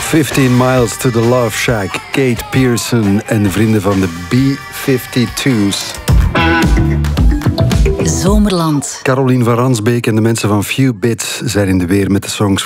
15 miles to the Love Shack. Kate Pearson en de vrienden van de B-52's. Zomerland. Caroline van Ransbeek en de mensen van Few Bits zijn in de weer met de songs